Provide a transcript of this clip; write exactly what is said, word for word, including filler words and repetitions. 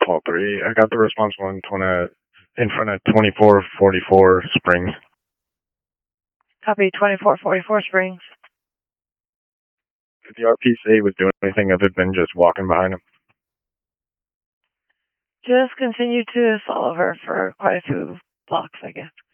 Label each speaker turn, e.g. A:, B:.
A: Paul three. I got the response one twenty in front of twenty-four forty-four Springs.
B: Copy twenty-four forty-four Springs.
A: Did the R P say he was doing anything other than just walking behind him?
B: Just continue to follow her for quite a few blocks, I guess.